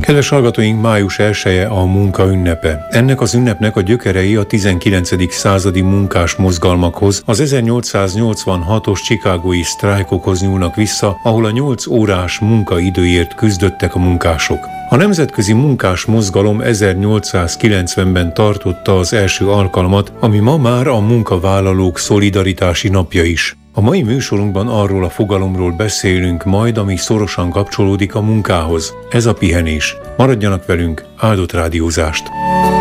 Kedves hallgatóink, május 1-e a munka ünnepe. Ennek az ünnepnek a gyökerei a 19. századi munkás mozgalmakhoz, az 1886-os chicagói sztrájkokhoz nyúlnak vissza, ahol a 8 órás munkaidőért küzdöttek a munkások. A nemzetközi munkás mozgalom 1890-ben tartotta az első alkalmat, ami ma már a munkavállalók szolidaritási napja is. A mai műsorunkban arról a fogalomról beszélünk majd, ami szorosan kapcsolódik a munkához. Ez a pihenés. Maradjanak velünk, áldott rádiózást!